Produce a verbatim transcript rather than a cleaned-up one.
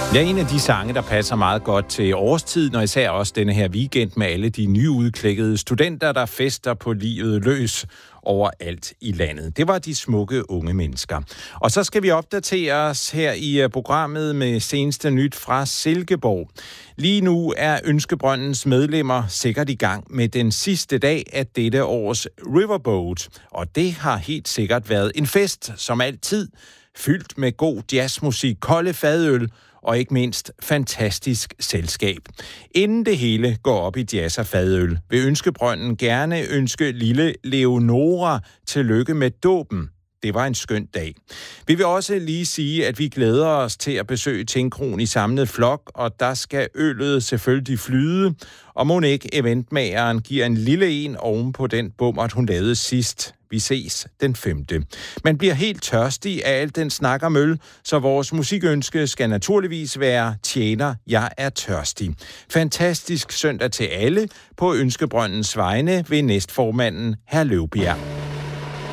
Ja, en af de sange, der passer meget godt til årstiden, og især også denne her weekend med alle de nyudklækkede studenter, der fester på livet løs overalt i landet. Det var de smukke unge mennesker. Og så skal vi opdatere os her i programmet med seneste nyt fra Silkeborg. Lige nu er Ønskebrøndens medlemmer sikkert i gang med den sidste dag af dette års Riverboat. Og det har helt sikkert været en fest, som altid, fyldt med god jazzmusik, kolde fadøl og ikke mindst fantastisk selskab. Inden det hele går op i jazz og fadøl, vil Ønskebrønden gerne ønske lille Leonora tillykke med dåben. Det var en skøn dag. Vi vil også lige sige, at vi glæder os til at besøge Tingkroen i samlet flok, og der skal øllet selvfølgelig flyde. Og mon ikke eventmageren giver en lille en oven på den bummert, hun lavede sidst. Vi ses den femte. Man bliver helt tørstig af alt den snak om øl, så vores musikønske skal naturligvis være tjener, jeg er tørstig. Fantastisk søndag til alle på Ønskebrøndens vegne ved næstformanden hr. Løvbjerg.